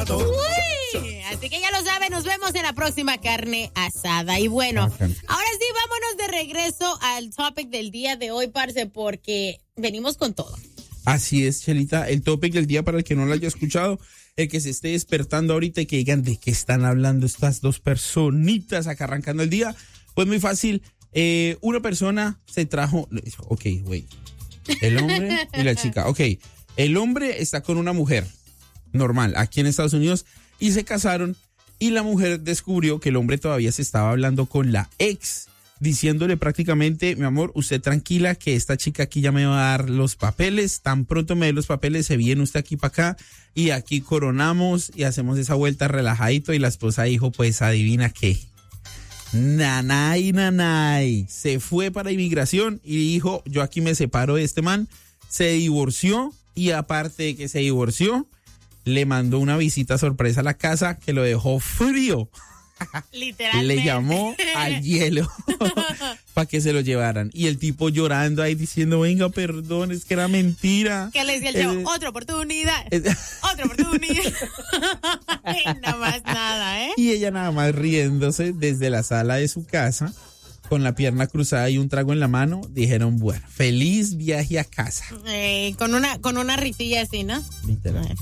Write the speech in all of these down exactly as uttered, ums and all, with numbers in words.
asado. Uy, así que ya lo saben, nos vemos en la próxima carne asada. Y bueno, ahora sí, vámonos de regreso al topic del día de hoy, parce, porque venimos con todo. Así es, Chelita, el topic del día para el que no lo haya escuchado, el que se esté despertando ahorita y que digan de qué están hablando estas dos personitas acá arrancando el día, pues muy fácil. Eh, una persona se trajo, ok, güey, el hombre y la chica, ok, el hombre está con una mujer normal aquí en Estados Unidos y se casaron y la mujer descubrió que el hombre todavía se estaba hablando con la ex, diciéndole prácticamente, mi amor, usted tranquila que esta chica aquí ya me va a dar los papeles, tan pronto me dé los papeles se viene usted aquí para acá y aquí coronamos y hacemos esa vuelta relajadito y la esposa dijo, pues adivina qué. Nanay, nanay, se fue para inmigración y dijo, yo aquí me separo de este man, se divorció y aparte de que se divorció, le mandó una visita sorpresa a la casa que lo dejó frío. Literalmente. Le llamó al hielo para que se lo llevaran. Y el tipo llorando ahí diciendo, venga, perdón, es que era mentira. ¿Qué le decía el chavo? Eh, otra oportunidad. Eh, otra oportunidad. Nada más nada, ¿eh? Y ella nada más riéndose desde la sala de su casa, con la pierna cruzada y un trago en la mano, dijeron, bueno, feliz viaje a casa. Eh, con una, con una risilla así, ¿no? Literal.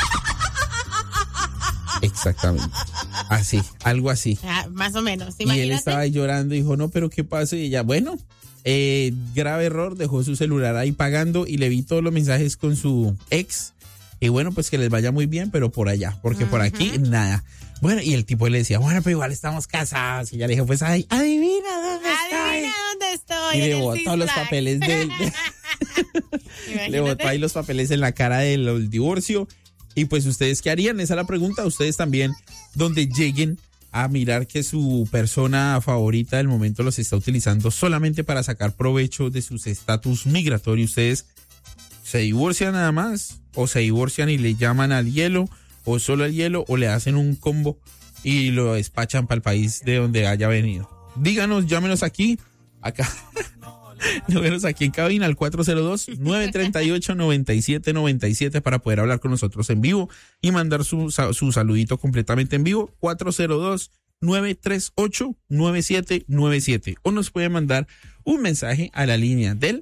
Exactamente. Así, algo así. Ah, más o menos. Y él estaba ahí llorando y dijo, no, pero ¿qué pasa? Y ella, bueno, eh, grave error, dejó su celular ahí pagando y le vi todos los mensajes con su ex. Y bueno, pues que les vaya muy bien, pero por allá, porque uh-huh. por aquí nada. Bueno, y el tipo le decía, bueno, pero igual estamos casados. Y ella le dijo, pues, ay, adivina dónde estoy. Adivina dónde estoy. Y le botó los papeles de, de le botó ahí los papeles en la cara del divorcio. Y pues, ¿ustedes qué harían? Esa es la pregunta. Ustedes también, donde lleguen a mirar que su persona favorita del momento los está utilizando solamente para sacar provecho de sus estatus migratorios. ¿Ustedes se divorcian nada más? ¿O se divorcian y le llaman al hielo? ¿O solo al hielo? ¿O le hacen un combo y lo despachan para el país de donde haya venido? Díganos, llámenos aquí, acá. Números aquí en cabina al cuatro cero dos, nueve tres ocho, nueve siete nueve siete para poder hablar con nosotros en vivo y mandar su, su saludito completamente en vivo. cuatro cero dos, nueve tres ocho, nueve siete nueve siete. O nos puede mandar un mensaje a la línea del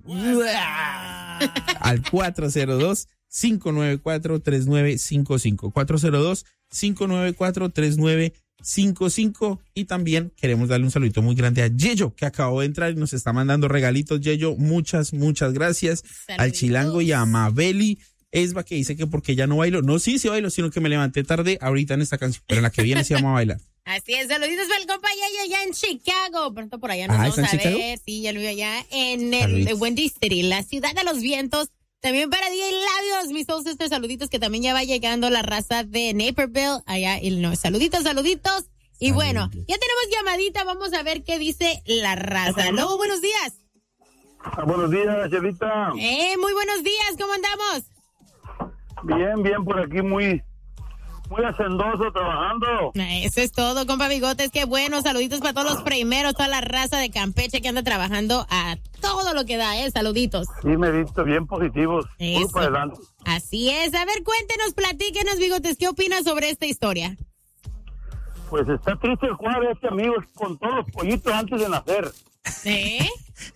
al cuatro cero dos, cinco nueve cuatro, tres nueve cinco cinco. cuatro cero dos, cinco nueve cuatro, tres nueve cinco cinco. Y también queremos darle un saludito muy grande a Yeyo, que acabó de entrar y nos está mandando regalitos. Yeyo, muchas, muchas gracias. Saluditos. Al Chilango y a Mabeli Esba, que dice que porque ya no bailo. No, sí, sí bailo, sino que me levanté tarde ahorita en esta canción, pero en la que viene sí vamos a bailar. Así es, saluditos para el compa Yayo allá en Chicago. Pronto por allá nos ah, vamos a Chicago? ver. Sí, ya lo vi allá en el, el Windy City, la ciudad de los vientos. También para D J Labios, mis todos estos saluditos, que también ya va llegando la raza de Naperville, allá en Illinois. Saluditos, saluditos. Y Saludos. Bueno, ya tenemos llamadita, vamos a ver qué dice la raza. Lobo, buenos días. Buenos días, Chelita. Eh, muy buenos días, ¿cómo andamos? Bien, bien, por aquí muy, muy hacendoso trabajando. Eso es todo, compa Bigotes, qué bueno. Saluditos para todos los primeros, toda la raza de Campeche que anda trabajando a todo lo que da, eh, saluditos. Sí, me he visto bien positivos. Muy para adelante. Así es, a ver, cuéntenos, platíquenos, Bigotes, ¿qué opinas sobre esta historia? Pues está triste el jugar de este amigo con todos los pollitos antes de nacer. ¿Eh?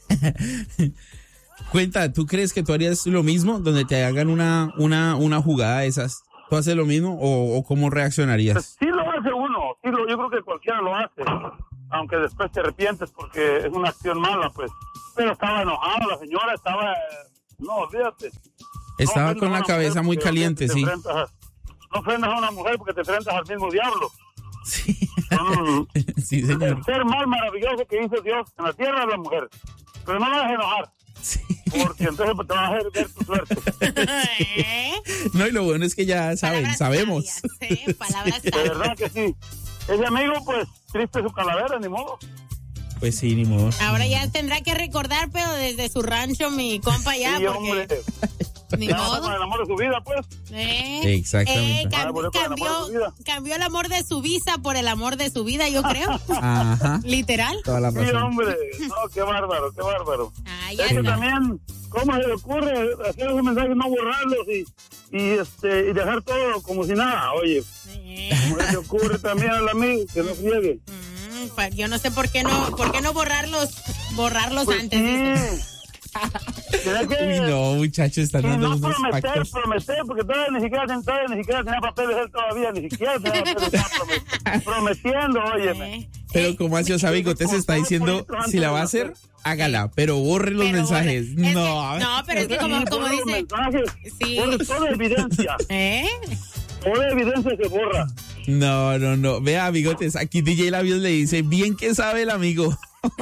Cuenta, ¿tú crees que tú harías lo mismo donde te hagan una, una, una jugada de esas? ¿Tú haces lo mismo o, o cómo reaccionarías? Pues sí lo hace uno, sí lo, yo creo que cualquiera lo hace, aunque después te arrepientes porque es una acción mala, pues. Pero estaba enojada la señora, estaba, no, olvídate. Estaba no con la cabeza muy caliente, sí. A, no ofendas a una mujer porque te enfrentas al mismo diablo. Sí, um, sí, señor. El ser más maravilloso que hizo Dios en la tierra es la mujer. Pero no la dejes enojar. Sí. Porque entonces te vas a ver, ver tu suerte. No, y lo bueno es que ya saben, palabras sabemos. Sabias, ¿eh? Palabras de verdad que sí. Ese amigo, pues, triste su calavera, ni modo. Pues sí, ni modo. Ahora ya tendrá que recordar, pero desde su rancho, mi compa ya. Sí, porque... hombre. Ni ya modo. con el amor de su vida, pues. ¿Eh? Exactamente. Eh, cam- cambió, cambió el amor de su visa por el amor de su vida, yo creo. Ajá. Literal. Toda la razón. Sí, hombre. No, qué bárbaro, qué bárbaro. Ah, ya es que está. también ¿Cómo se le ocurre hacer esos mensajes, no borrarlos y, y, este, y dejar todo como si nada? Oye, Sí. ¿cómo se le ocurre también al amigo que no friegue? Mm, pues yo no sé por qué no, por qué no borrarlos, borrarlos Pues antes. sí. dice. Tiene que, Uy, no, muchachos, están y dando no unos prometer, pactos. prometer, porque todavía ni siquiera, todavía ni siquiera tenía papeles él todavía, ni siquiera tenía papeles, estaba promet- prometiendo, óyeme. Eh, Pero eh, como así, o sea, Bigotes está diciendo, si la va a hacer, hágala, pero borre los pero mensajes. borre- es No. que- no, pero es que como, Sí, como borra los dice, mensajes, sí. borra toda evidencia, ¿eh? toda evidencia se borra. No, no, no. Vea, Bigotes, aquí D J Labios le dice, bien que sabe el amigo.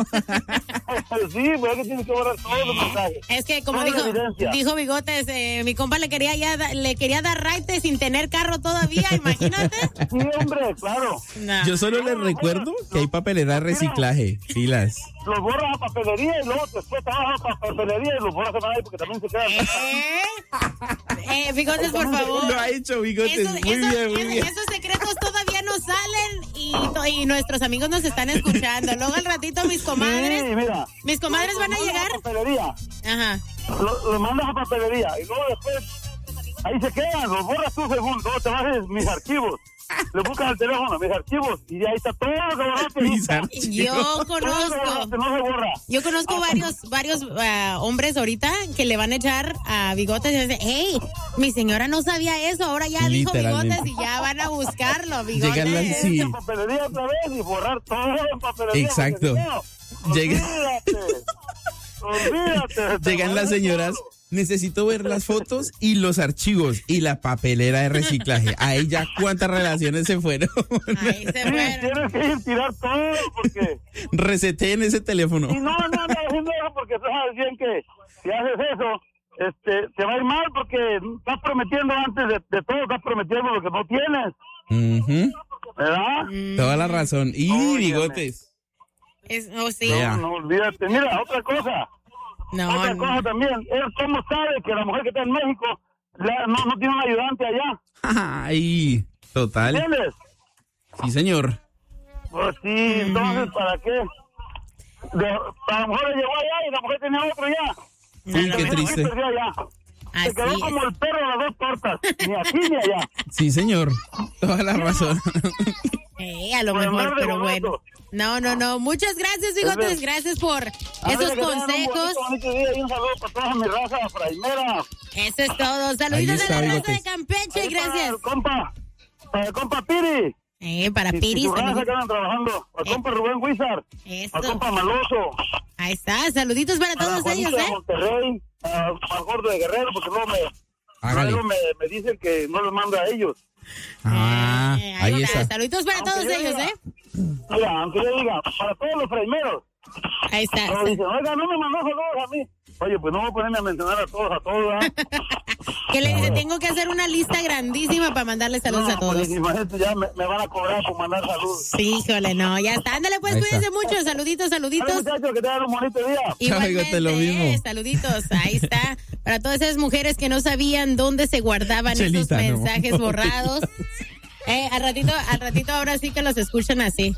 Sí, pues es que tiene que borrar todos los mensajes. Es que como Toda la dijo, evidencia. dijo Bigotes, eh, mi compa le quería ya da- le quería dar raite sin tener carro todavía, imagínate. Sí, hombre, claro. No. Yo solo les recuerdo que hay papelera de reciclaje. Pilas. Los borras a papelería y luego después trabajas a papelería y los borras a ahí porque también se quedan. ¿Eh? Eh, Bigotes, por favor. Lo ha hecho, Bigotes. Esos, Muy esos- bien, muy esos- bien. esos secretos todavía no salen y, to- y nuestros amigos nos están escuchando. Luego al ratito mis comadres, Sí, mira. mis comadres van a Los mandas llegar. a papelería. Ajá. Lo, lo mandas a papelería y luego después ahí se quedan, los borras tú según, luego te vas a mis archivos, le buscas el teléfono, mis archivos y ahí está todo lo que borraste. Mis Todo archivos. Yo lo que conozco, borraste, no se borra. yo conozco varios, varios ah, hombres ahorita que le van a echar a Bigotes y dicen, hey, mi señora no sabía eso, ahora ya dijo Literalmente. Bigotes y ya van a buscarlo, Bigotes. Llegan las- sí. En papelería otra vez y borrar todo en papelería. Exacto. porque si no, Llega- Olvídate. Olvídate. te Llegan las borré señoras. todo. Necesito ver las fotos y los archivos y la papelera de reciclaje. Ahí ya cuántas relaciones se fueron. Ahí se Sí, fueron. tienes que ir tirar todo porque... Reseteen ese teléfono. Y no, no, no, haciendo eso porque tú sabes bien que si haces eso, este, te va a ir mal porque estás prometiendo antes de, de todo, estás prometiendo lo que no tienes, Ujú. ¿verdad? Toda la razón. Y Óyeme. Bigotes. Es, oh, sí. Vea. No, no olvídate. Mira, otra cosa, No, otra no. cosa también, él cómo sabe que la mujer que está en México la- no, no tiene un ayudante allá, Ay, total. ¿entiendes? Sí, señor. Pues sí, entonces, ¿para qué? De, a la mujer le llegó allá y la mujer tenía otro allá. No, Uy, no, qué no. triste. Se perdió allá. Así Se quedó es. como el perro de las dos tortas, ni aquí ni allá. Sí, señor. Toda la razón. Eh, a lo Por mejor, andar de pero boleto. bueno. No, no, no. Muchas gracias, Bigotes. Es Gracias por Ándale, esos que tengan un consejos. bonito, bonito día y un saludo para toda mi raza fraimera. Eso es todo. Ahí Saluditos está, a la raza Bigotes. de Campeche. Ahí para Gracias. el compa, para el compa Piri. Eh, para Y- y Piris. su raza saluditos. que andan trabajando. Al Eh. compa Rubén Wizard. Eso. Al compa Maloso. Ahí está. Saluditos para A la todos ellos, Juanita de ¿eh? Monterrey. a- Al gordo de Guerrero, porque luego me, Hágale. luego me, me dicen que no les manda a ellos. Ah, Eh, ahí está. Saluditos para Aunque todos yo ellos, diga- ¿eh? Mira, aunque yo diga, para todos los fraimeros. Ahí está. Luego dicen, oiga, no me mandó saludos a mí. Oye, pues no voy a ponerme a mencionar a todos, a todos, ¿verdad? Que le dice, tengo que hacer una lista grandísima para mandarle saludos No, a todos. pues, imagínate, ya me, me van a cobrar por mandar saludos. Sí, híjole, no, ya está. Ándale, pues, Ahí cuídense está. mucho. Saluditos, Dale, saluditos. muchachos, que tengan un bonito día. Igualmente, lo mismo. eh, saluditos. Ahí está. Para todas esas mujeres que no sabían dónde se guardaban Chelita, esos no. mensajes borrados. Eh, al ratito, al ratito ahora sí que los escuchan así.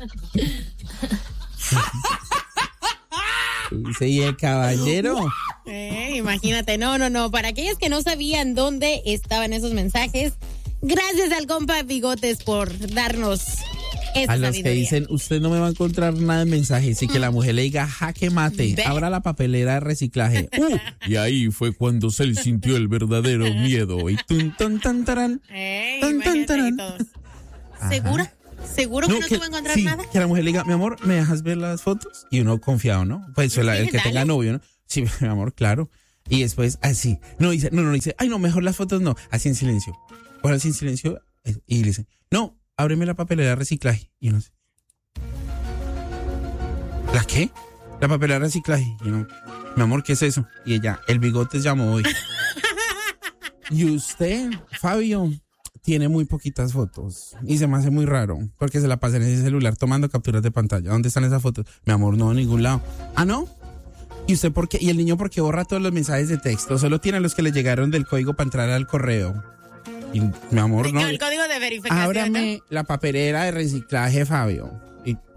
Dice, ¿y el caballero? Eh, imagínate, no, no, no. Para aquellas que no sabían dónde estaban esos mensajes, gracias al compa Bigotes por darnos esa A los que sabiduría. dicen, usted no me va a encontrar nada de mensajes y que la mujer le diga, jaque mate, Ve. abra la papelera de reciclaje. Uh, y ahí fue cuando se sintió el verdadero miedo. Y tun, tun, tan, tarán. Eh, Tan, tan, imagínate tarán. y todos. ¿Segura? ¿Seguro que no, te va a encontrar sí, nada? que la mujer le diga, mi amor, ¿me dejas ver las fotos? Y uno confiado, ¿no? Pues el, el que dale. tenga novio, ¿no? Sí, mi amor, claro. Y después, así. No, dice, no, no, dice, ay, no, mejor las fotos no. Así en silencio. Ahora así en silencio. eh, Y le dice, no, ábreme la papelera de reciclaje. Y uno dice, ¿la qué? La papelera de reciclaje. Y uno, mi amor, ¿qué es eso? Y ella, el Bigotes llamó hoy. Y usted, Fabio, tiene muy poquitas fotos y se me hace muy raro porque se la pasa en ese celular tomando capturas de pantalla. ¿Dónde están esas fotos? Mi amor, no, en ningún lado. ¿Ah, no? ¿Y usted por qué? ¿Y el niño por qué borra todos los mensajes de texto? Solo tiene los que le llegaron del código para entrar al correo. Y mi amor, no. El código de verificación. Ábrame la papelera de reciclaje, Fabio. Y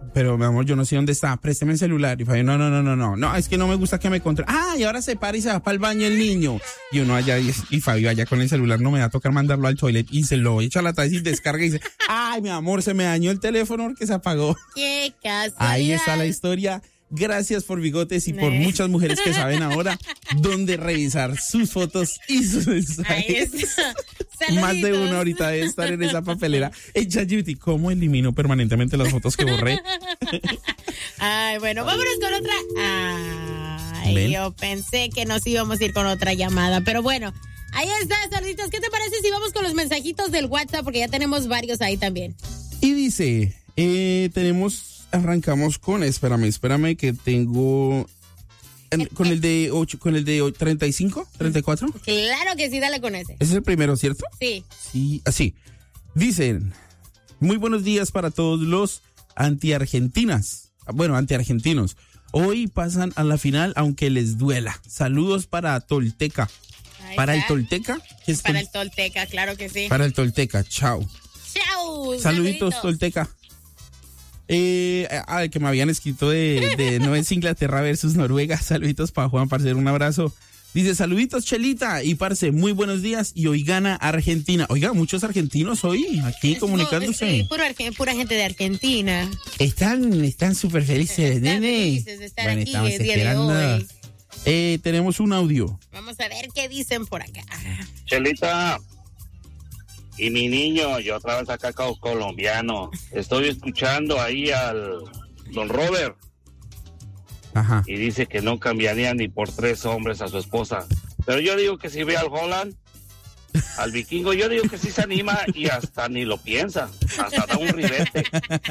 pero mi amor, yo no sé dónde está, présteme el celular. Y Fabio, no, no, no, no, no, no, es que no me gusta que me controle. Ah, y ahora se para y se va para el baño el niño. Y uno allá, y, y Fabio allá con el celular, no me va a tocar mandarlo al toilet. Y se lo echa a la taza y descarga y dice, ay, mi amor, se me dañó el teléfono porque se apagó. Qué casualidad. Ahí está la historia. Gracias por Bigotes y por muchas mujeres que saben ahora dónde revisar sus fotos y sus mensajes. Más de una ahorita debe estar en esa papelera. En ChatGPT, ¿cómo elimino permanentemente las fotos que borré? Ay, bueno, vámonos con otra. Ay, ¿ven? Yo pensé que nos íbamos a ir con otra llamada, pero bueno, ahí está, saluditos. ¿Qué te parece si vamos con los mensajitos del WhatsApp? Porque ya tenemos varios ahí también. Y dice, eh, tenemos... Arrancamos con, espérame, espérame que tengo con el de ocho, con el de treinta y cinco, treinta y cuatro. Claro que sí, dale con ese. Ese es el primero, ¿cierto? Sí. Sí, así. Dicen, muy buenos días para todos los anti-argentinas, bueno, anti-argentinos. Hoy pasan a la final aunque les duela. Saludos para Tolteca. Ahí ¿Para está. el Tolteca? Es para tol- el Tolteca, claro que sí. Para el Tolteca, chao. Chao. Saluditos, saluditos. Tolteca. Eh, ah, que me habían escrito de, de no es Inglaterra versus Noruega. Saluditos para Juan, parce, un abrazo. Dice, saluditos, Chelita y parce, muy buenos días. Y hoy gana Argentina. Oiga, muchos argentinos hoy aquí comunicándose. Sí, pura, pura gente de Argentina. Están, están súper felices, están nene. Felices de estar bueno, aquí estamos el día esperando. de hoy. Eh, tenemos un audio. Vamos a ver qué dicen por acá. Chelita. Y mi niño, yo otra vez acá colombiano, estoy escuchando ahí al don Robert. Ajá. Y dice que no cambiaría ni por tres hombres a su esposa. Pero yo digo que si ve al Holland, al vikingo, yo digo que sí se anima y hasta ni lo piensa. Hasta da un ribete.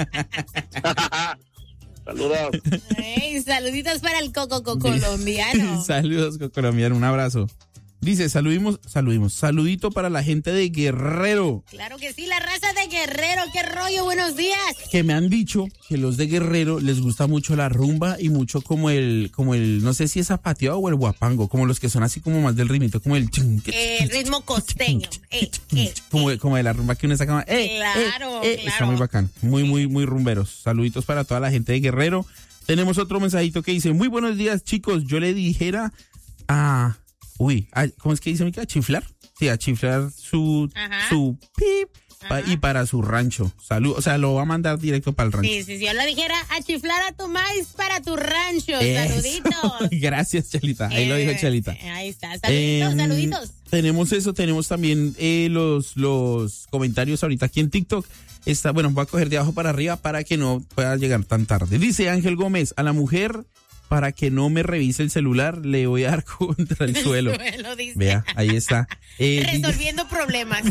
Saludos. Hey, saluditos para el coco colombiano. Saludos, coco colombiano, un abrazo. Dice, saludimos, saludimos, saludito para la gente de Guerrero. Claro que sí, la raza de Guerrero, qué rollo, buenos días. Que me han dicho que los de Guerrero les gusta mucho la rumba y mucho como el, como el, no sé si es zapateado o el guapango, como los que son así como más del ritmito, como el... Eh, el ritmo costeño. Eh, eh, como, eh. como de la rumba que uno saca. Eh, claro, eh, eh, claro. Está muy bacán, muy, muy, muy rumberos. Saluditos para toda la gente de Guerrero. Tenemos otro mensajito que dice, muy buenos días, chicos, yo le dijera a... Uy, ¿cómo es que dice, Mica? ¿A chiflar? Sí, a chiflar su, su pip pa, y para su rancho. Salud, o sea, lo va a mandar directo para el rancho. Sí, sí, si yo lo dijera, a chiflar a tu maíz para tu rancho. Eso. Saluditos. Gracias, Chelita. Ahí eh, lo dijo Chelita. Ahí está. Saluditos, eh, saluditos. Tenemos eso, tenemos también eh, los, los comentarios ahorita aquí en TikTok. Está, bueno, voy a coger de abajo para arriba para que no pueda llegar tan tarde. Dice Ángel Gómez, a la mujer... para que no me revise el celular, le voy a dar contra el suelo. El suelo dice. Vea, ahí está. Eh, Resolviendo problemas.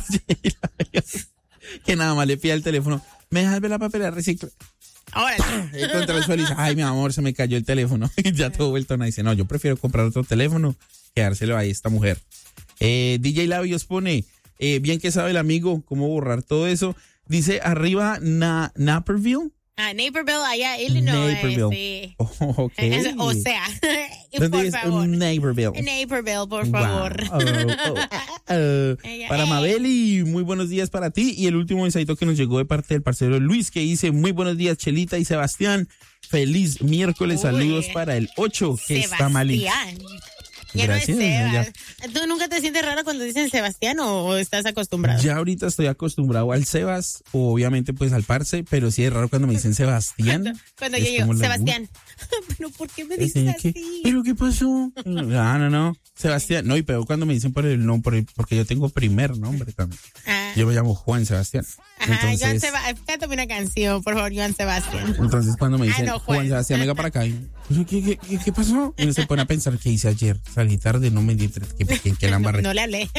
Que nada más le pida el teléfono. ¿Me dejas ver la papelera reciclo? Ahora sí. Contra el suelo y dice, ay, mi amor, se me cayó el teléfono. Ya todo vuelto a dice, no, yo prefiero comprar otro teléfono que dárselo a esta mujer. Eh, D J Labios pone, eh, bien que sabe el amigo cómo borrar todo eso. Dice, arriba, na, Naperville. Ah, Naperville, allá, Illinois. Naperville. Sí. Oh, okay. Es, o sea, ¿dónde por es favor. Naperville? Naperville, por favor. Wow. Oh, oh, oh. Para Mabeli, muy buenos días para ti. Y el último mensajito que nos llegó de parte del parcero Luis, que dice, muy buenos días, Chelita y Sebastián. Feliz miércoles, Uy. Saludos para el ocho, que Sebastián. Está malito. Ya Gracias, no es Sebas. ya. ¿Tú nunca te sientes raro cuando dicen Sebastián o, o estás acostumbrado? Ya ahorita estoy acostumbrado al Sebas, o obviamente pues al parce, pero sí es raro cuando me dicen Sebastián. Cuando, cuando yo digo, Sebastián. ¿Pero por qué me dices así? ¿Qué? ¿Pero qué pasó? No, no, no. Sebastián. No, y pero cuando me dicen por el nombre, por el, porque yo tengo primer nombre también. Ah. Yo me llamo Juan Sebastián. Ajá, entonces, Joan Sebastián. Cántame una canción, por favor, Joan Sebastián. Entonces cuando me dicen, ah, no, Juan. Juan Sebastián, venga para acá. ¿Qué, qué, qué, qué pasó? Y uno se pone a pensar, ¿qué hice ayer? Salí tarde, no me di tres. ¿Qué, qué, qué la embarré? No, no le hablé.